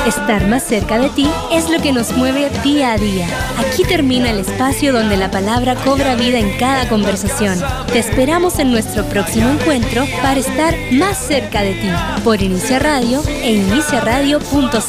Estar más cerca de ti es lo que nos mueve día a día. Aquí termina el espacio donde la palabra cobra vida en cada conversación. Te esperamos en nuestro próximo encuentro para estar más cerca de ti, por Inicia Radio e iniciaradio.cl.